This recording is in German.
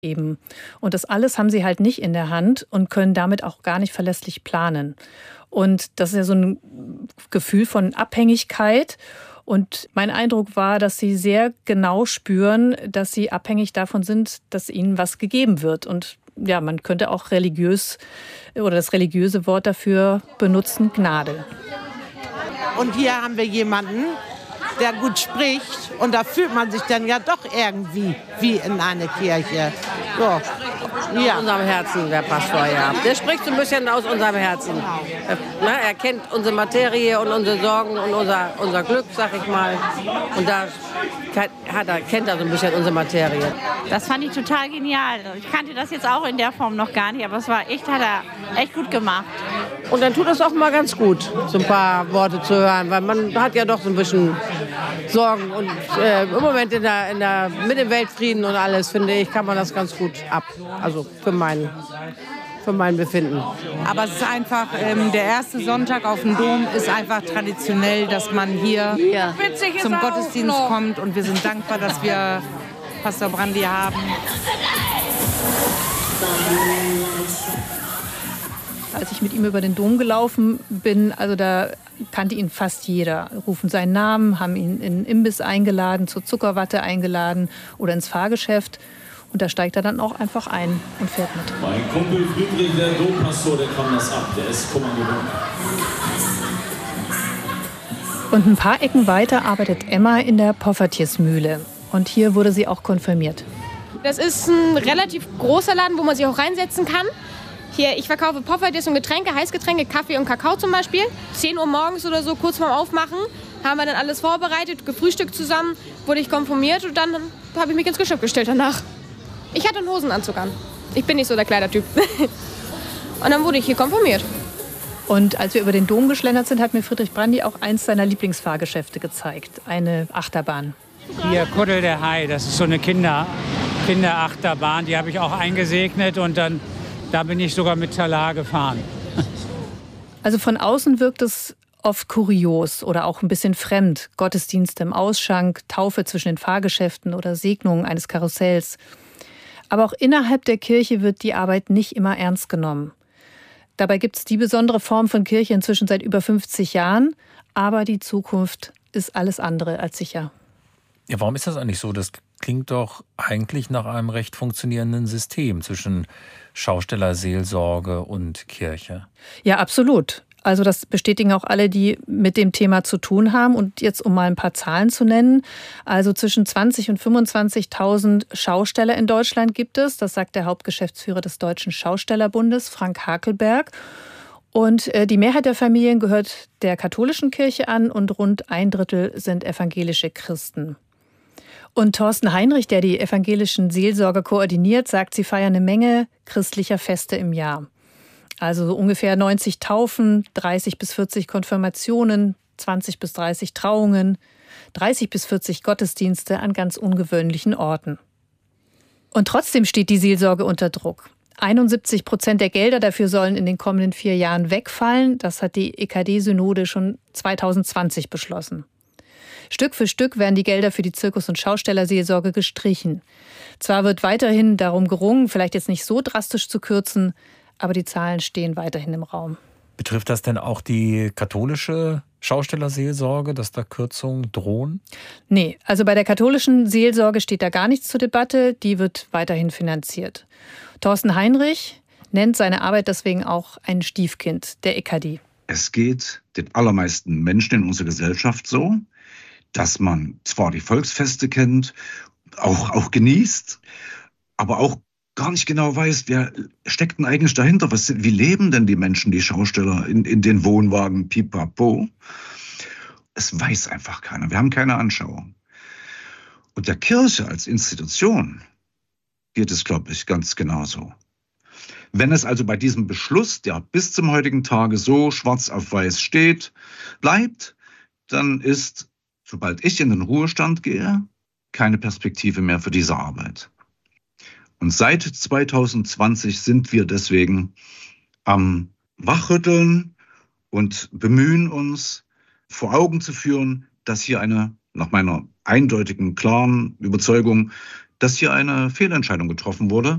Eben. Und das alles haben sie halt nicht in der Hand und können damit auch gar nicht verlässlich planen. Und das ist ja so ein Gefühl von Abhängigkeit. Und mein Eindruck war, dass sie sehr genau spüren, dass sie abhängig davon sind, dass ihnen was gegeben wird. Und ja, man könnte auch religiös oder das religiöse Wort dafür benutzen, Gnade. Und hier haben wir jemanden, der gut spricht. Und da fühlt man sich dann ja doch irgendwie wie in einer Kirche. So. Ja. Aus unserem Herzen, der Pastor, ja. Der spricht so ein bisschen aus unserem Herzen. Er kennt unsere Materie und unsere Sorgen und unser Glück, sag ich mal. Und da kennt er so ein bisschen unsere Materie. Das fand ich total genial. Ich kannte das jetzt auch in der Form noch gar nicht, aber es war echt, hat er echt gut gemacht. Und dann tut es auch mal ganz gut, so ein paar Worte zu hören, weil man hat ja doch so ein bisschen Sorgen. Und im Moment mit dem Weltfrieden und alles, finde ich, kann man das ganz gut ab. Also für mein Befinden. Aber es ist einfach, der erste Sonntag auf dem Dom ist einfach traditionell, dass man hier zum Gottesdienst kommt. Und wir sind dankbar, dass wir Pastor Brandi haben. Als ich mit ihm über den Dom gelaufen bin, also da kannte ihn fast jeder. Rufen seinen Namen, haben ihn in den Imbiss eingeladen, zur Zuckerwatte eingeladen oder ins Fahrgeschäft. Und da steigt er dann auch einfach ein und fährt mit. Mein Kumpel Friedrich, der Dompastor, der kann das ab. Der ist Kommandeur. Und ein paar Ecken weiter arbeitet Emma in der Poffertiersmühle. Und hier wurde sie auch konfirmiert. Das ist ein relativ großer Laden, wo man sich auch reinsetzen kann. Hier, ich verkaufe Poffertjes und Getränke, Heißgetränke, Kaffee und Kakao zum Beispiel. 10 Uhr morgens oder so, kurz vorm Aufmachen, haben wir dann alles vorbereitet, gefrühstückt zusammen, wurde ich konfirmiert und dann habe ich mich ins Geschäft gestellt danach. Ich hatte einen Hosenanzug an. Ich bin nicht so der Kleidertyp. Und dann wurde ich hier konfirmiert. Und als wir über den Dom geschlendert sind, hat mir Friedrich Brandi auch eins seiner Lieblingsfahrgeschäfte gezeigt. Eine Achterbahn. Hier, Kuddel der Hai, das ist so eine Kinderachterbahn. Die habe ich auch eingesegnet und da bin ich sogar mit Talar gefahren. Also von außen wirkt es oft kurios oder auch ein bisschen fremd. Gottesdienste im Ausschank, Taufe zwischen den Fahrgeschäften oder Segnungen eines Karussells. Aber auch innerhalb der Kirche wird die Arbeit nicht immer ernst genommen. Dabei gibt es die besondere Form von Kirche inzwischen seit über 50 Jahren. Aber die Zukunft ist alles andere als sicher. Ja, warum ist das eigentlich so? Das klingt doch eigentlich nach einem recht funktionierenden System zwischen Schaustellerseelsorge und Kirche. Ja, absolut. Also das bestätigen auch alle, die mit dem Thema zu tun haben. Und jetzt, um mal ein paar Zahlen zu nennen, also zwischen 20.000 und 25.000 Schausteller in Deutschland gibt es. Das sagt der Hauptgeschäftsführer des Deutschen Schaustellerbundes, Frank Hakelberg. Und die Mehrheit der Familien gehört der katholischen Kirche an und rund 1/3 sind evangelische Christen. Und Thorsten Heinrich, der die evangelischen Seelsorger koordiniert, sagt, sie feiern eine Menge christlicher Feste im Jahr. Also so ungefähr 90 Taufen, 30 bis 40 Konfirmationen, 20 bis 30 Trauungen, 30 bis 40 Gottesdienste an ganz ungewöhnlichen Orten. Und trotzdem steht die Seelsorge unter Druck. 71% der Gelder dafür sollen in den kommenden 4 Jahren wegfallen. Das hat die EKD-Synode schon 2020 beschlossen. Stück für Stück werden die Gelder für die Zirkus- und Schaustellerseelsorge gestrichen. Zwar wird weiterhin darum gerungen, vielleicht jetzt nicht so drastisch zu kürzen, aber die Zahlen stehen weiterhin im Raum. Betrifft das denn auch die katholische Schaustellerseelsorge, dass da Kürzungen drohen? Nee, also bei der katholischen Seelsorge steht da gar nichts zur Debatte. Die wird weiterhin finanziert. Thorsten Heinrich nennt seine Arbeit deswegen auch ein Stiefkind der EKD. Es geht den allermeisten Menschen in unserer Gesellschaft so, dass man zwar die Volksfeste kennt, auch genießt, aber auch gar nicht genau weiß, wer steckt denn eigentlich dahinter? Wie leben denn die Menschen, die Schausteller in den Wohnwagen, pipapo? Es weiß einfach keiner. Wir haben keine Anschauung. Und der Kirche als Institution geht es, glaube ich, ganz genauso. Wenn es also bei diesem Beschluss, der bis zum heutigen Tage so schwarz auf weiß steht, bleibt, dann ist, sobald ich in den Ruhestand gehe, keine Perspektive mehr für diese Arbeit. Und seit 2020 sind wir deswegen am Wachrütteln und bemühen uns, vor Augen zu führen, dass hier nach meiner eindeutigen, klaren Überzeugung, dass hier eine Fehlentscheidung getroffen wurde.